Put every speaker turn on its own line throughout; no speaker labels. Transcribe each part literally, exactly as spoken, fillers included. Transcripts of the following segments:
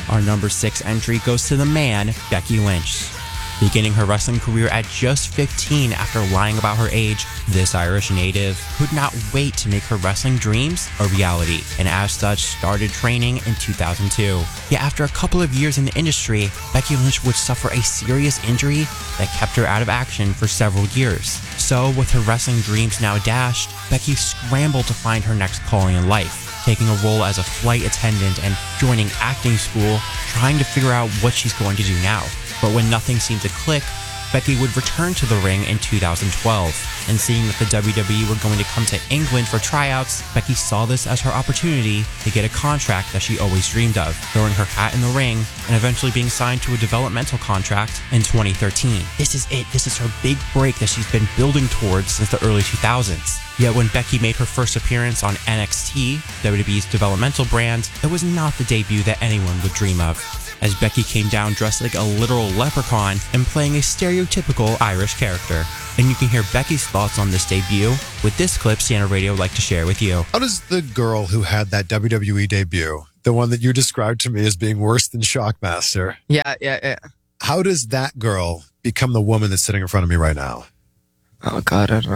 Our number six entry goes to the man, Becky Lynch. Beginning her wrestling career at just fifteen after lying about her age, this Irish native could not wait to make her wrestling dreams a reality, and as such started training in two thousand two. Yet after a couple of years in the industry, Becky Lynch would suffer a serious injury that kept her out of action for several years. So with her wrestling dreams now dashed, Becky scrambled to find her next calling in life, taking a role as a flight attendant and joining acting school, trying to figure out what she's going to do now. But when nothing seemed to click, Becky would return to the ring in two thousand twelve, and seeing that the W W E were going to come to England for tryouts, Becky saw this as her opportunity to get a contract that she always dreamed of, throwing her hat in the ring and eventually being signed to a developmental contract in twenty thirteen. This is it. This is her big break that she's been building towards since the early two thousands. Yet when Becky made her first appearance on N X T, W W E's developmental brand, it was not the debut that anyone would dream of, as Becky came down dressed like a literal leprechaun and playing a stereotypical Irish character. And you can hear Becky's thoughts on this debut with this clip Sienna Radio would like to share with you.
How does the girl who had that W W E debut, the one that you described to me as being worse than Shockmaster,
Yeah, yeah, yeah.
how does that girl become the woman that's sitting in front of me right now?
Oh, God, I don't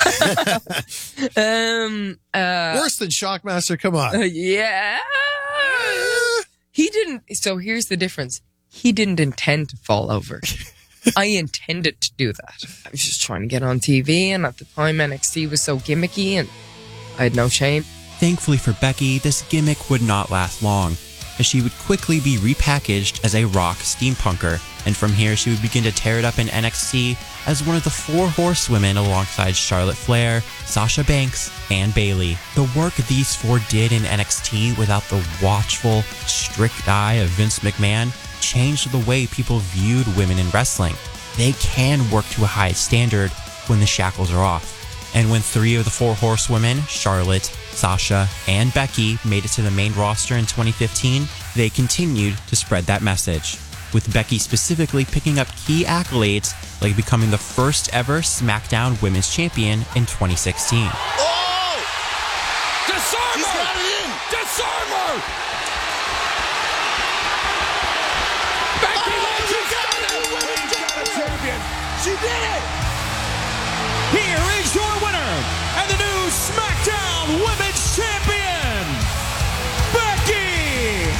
know. um, uh,
Worse than Shockmaster? Come on.
uh, yeah. He didn't. So here's the difference. He didn't intend to fall over. I intended to do that. I was just trying to get on T V, and at the time N X T was so gimmicky, and I had no shame.
Thankfully for Becky, this gimmick would not last long, as she would quickly be repackaged as a rock steampunker, and from here she would begin to tear it up in N X T as one of the four horsewomen alongside Charlotte Flair, Sasha Banks, and Bayley. The work these four did in N X T without the watchful, strict eye of Vince McMahon changed the way people viewed women in wrestling. They can work to a high standard when the shackles are off. And when three of the four horsewomen, Charlotte, Sasha, and Becky, made it to the main roster in twenty fifteen, they continued to spread that message, with Becky specifically picking up key accolades like becoming the first ever SmackDown Women's Champion in twenty sixteen.
Oh! Disarm her! She's got it in! Disarm her! Becky Lynch has got it! Women's champion! She did it!
Here is your winner and the new SmackDown Women's Champion, Becky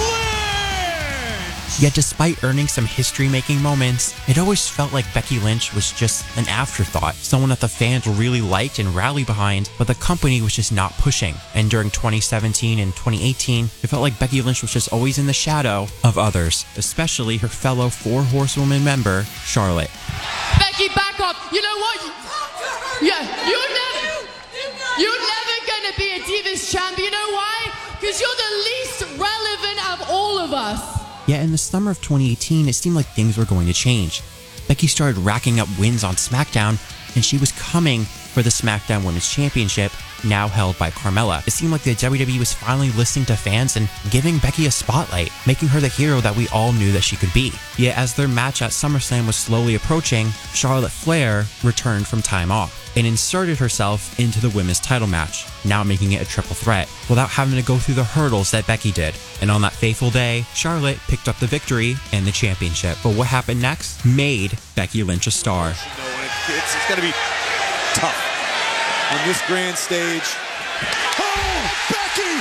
Lynch!
Yet despite earning some history-making moments, it always felt like Becky Lynch was just an afterthought, someone that the fans really liked and rallied behind, but the company was just not pushing. And during twenty seventeen and twenty eighteen, it felt like Becky Lynch was just always in the shadow of others, especially her fellow Four Horsewoman member, Charlotte.
Becky, back off. You know what? Yeah, you're never, you're never going to be a Divas champ. You know why? Because you're the least relevant of all of us.
Yet in the summer of twenty eighteen, it seemed like things were going to change. Becky started racking up wins on SmackDown, and she was coming for the SmackDown Women's Championship, now held by Carmella. It seemed like the W W E was finally listening to fans and giving Becky a spotlight, making her the hero that we all knew that she could be. Yet as their match at SummerSlam was slowly approaching, Charlotte Flair returned from time off and inserted herself into the women's title match, now making it a triple threat, without having to go through the hurdles that Becky did. And on that fateful day, Charlotte picked up the victory and the championship. But what happened next made Becky Lynch a star.
It's, it's going to be tough on this grand stage. Oh, Becky!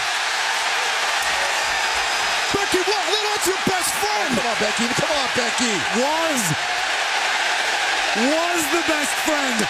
Becky, what? That's your best friend! Come on, Becky. Come on, Becky.
Was, was the best friend.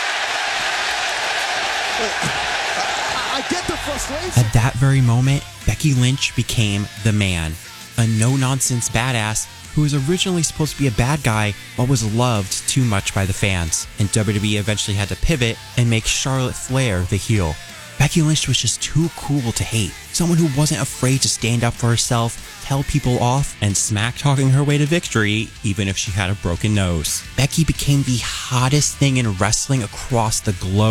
I, I get the frustration.
At that very moment, Becky Lynch became the man, a no-nonsense badass who was originally supposed to be a bad guy but was loved too much by the fans, and W W E eventually had to pivot and make Charlotte Flair the heel. Becky Lynch was just too cool to hate, someone who wasn't afraid to stand up for herself, tell people off, and smack-talking her way to victory even if she had a broken nose. Becky became the hottest thing in wrestling across the globe,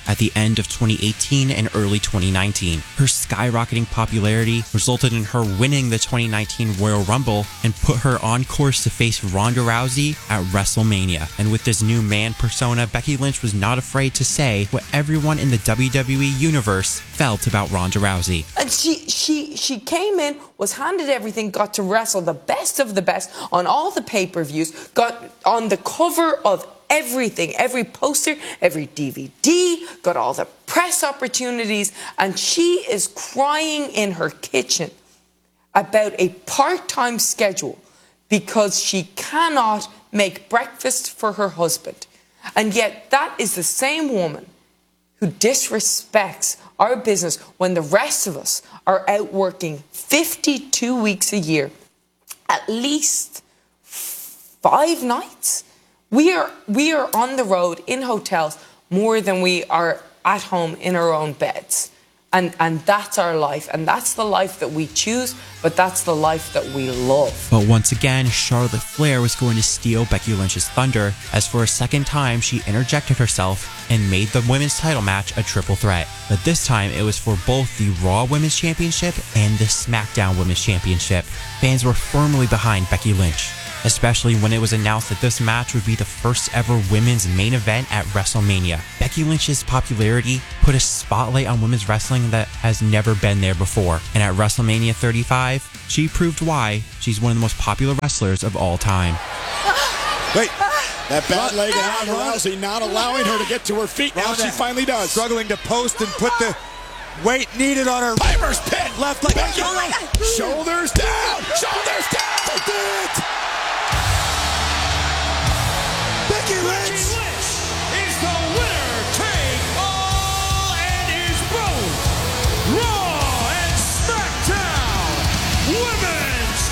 at the end of twenty eighteen and early twenty nineteen. Her skyrocketing popularity resulted in her winning the twenty nineteen Royal Rumble and put her on course to face Ronda Rousey at WrestleMania. And with this new man persona, Becky Lynch was not afraid to say what everyone in the W W E universe felt about Ronda Rousey.
And she she she came in, was handed everything, got to wrestle the best of the best on all the pay-per-views, got on the cover of everything, every poster, every D V D, got all the press opportunities, and she is crying in her kitchen about a part-time schedule because she cannot make breakfast for her husband. And yet that is the same woman who disrespects our business when the rest of us are out working fifty-two weeks a year, at least five nights. We are we are on the road in hotels more than we are at home in our own beds. And and that's our life. And that's the life that we choose, but that's the life that we love.
But once again, Charlotte Flair was going to steal Becky Lynch's thunder, as for a second time she interjected herself and made the women's title match a triple threat. But this time it was for both the Raw Women's Championship and the SmackDown Women's Championship. Fans were firmly behind Becky Lynch, especially when it was announced that this match would be the first ever women's main event at WrestleMania. Becky Lynch's popularity put a spotlight on women's wrestling that has never been there before. And at WrestleMania thirty-five, she proved why she's one of the most popular wrestlers of all time.
Wait.
That bad-legged Ronda Rousey not allowing her to get to her feet. Now she finally does.
Struggling to post and put the weight needed on her.
Piper's pin.
Left leg.
Shoulders down. Shoulders down. They did it.